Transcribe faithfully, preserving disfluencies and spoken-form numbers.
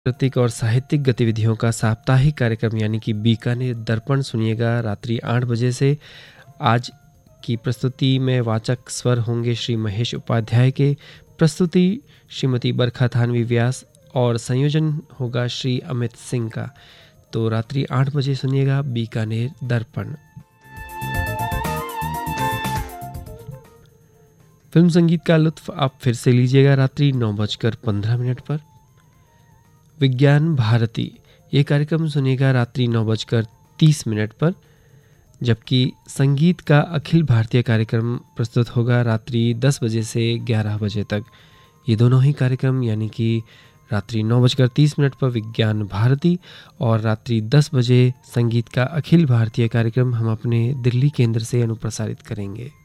सांस्कृतिक और साहित्यिक गतिविधियों का साप्ताहिक कार्यक्रम यानी कि बीकानेर दर्पण सुनिएगा रात्रि आठ बजे से। आज की प्रस्तुति में वाचक स्वर होंगे श्री महेश उपाध्याय के, प्रस्तुति श्रीमती बरखा थानवी व्यास और संयोजन होगा श्री अमित सिंह का। तो रात्रि आठ बजे सुनिएगा बीकानेर दर्पण। फिल्म संगीत का लुत्फ आप फिर से लीजिएगा रात्रि नौ बजकर पंद्रह मिनट पर। विज्ञान भारती ये कार्यक्रम सुनिएगा रात्रि नौ बजकर तीस मिनट पर, जबकि संगीत का अखिल भारतीय कार्यक्रम प्रस्तुत होगा रात्रि दस बजे से ग्यारह बजे तक। ये दोनों ही कार्यक्रम यानी कि रात्रि नौ बजकर तीस मिनट पर विज्ञान भारती और रात्रि दस बजे संगीत का अखिल भारतीय कार्यक्रम हम अपने दिल्ली केंद्र से अनुप्रसारित करेंगे।